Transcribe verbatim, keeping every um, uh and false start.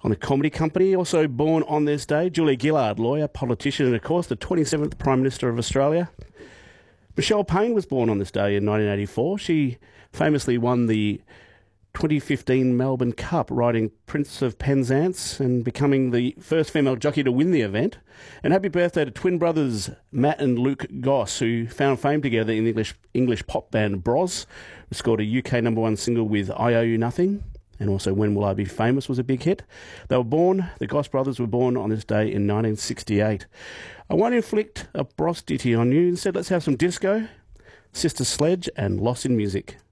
On the Comedy Company, also born on this day, Julia Gillard, lawyer, politician, and of course the twenty-seventh Prime Minister of Australia. Michelle Payne was born on this day in nineteen eighty-four. She famously won the twenty fifteen Melbourne Cup, riding Prince of Penzance and becoming the first female jockey to win the event. And happy birthday to twin brothers Matt and Luke Goss, who found fame together in the English English pop band Bros, who scored a U K number one single with I Owe You Nothing, and also When Will I Be Famous was a big hit. They were born, the Goss brothers were born on this day in nineteen sixty-eight. I won't inflict a Bros ditty on you. Instead, let's have some disco, Sister Sledge, and Lost in Music.